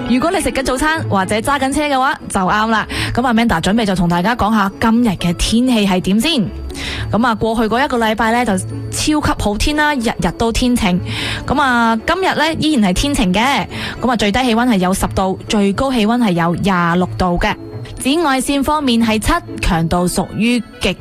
如果你食緊早餐或者揸緊車嘅話，就啱啦。咁Amanda準備就同大家講下今日嘅天氣係點先。咁啊，過去嗰一個禮拜呢，就超級好天啦，日日都天晴。咁啊，今日呢，依然係天晴嘅。咁啊，最低氣溫係有10度，最高氣溫係有26度嘅。紫外線方面係7，強度屬於極。